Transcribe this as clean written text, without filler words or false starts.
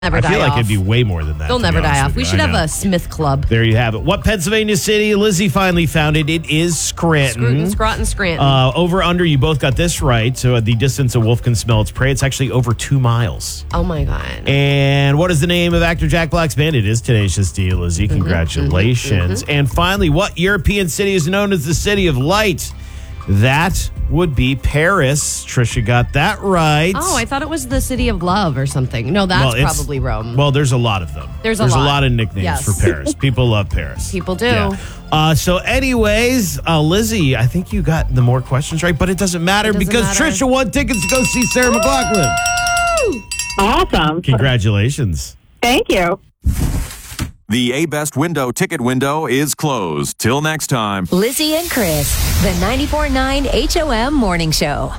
Never I die feel like off. it'd be way more than that. They'll to be never die honest off. with We you. should I have know. a Smith Club. There you have it. What Pennsylvania city? Lizzie finally found it. It is Scranton. Scranton. Over under, you both got this right. So the distance a wolf can smell its prey, it's actually over 2 miles. Oh my God. And what is the name of actor Jack Black's band? It is Tenacious D, Lizzie. Congratulations. And finally, what European city is known as the City of Light? That would be Paris. Trisha got that right. Oh, I thought it was the City of Love or something. No, that's Well, probably Rome. Well, there's a lot of them. There's a a lot. lot of nicknames Yes. for Paris. People love Paris. People do. Yeah. So anyways, Lizzie, I think you got the more questions right, but it doesn't matter It doesn't because matter. Trisha won tickets to go see Sarah McLachlan. Awesome. Congratulations. Thank you. The A-Best window ticket window is closed. Till next time. Lizzie and Chris, the 94.9 HOM Morning Show.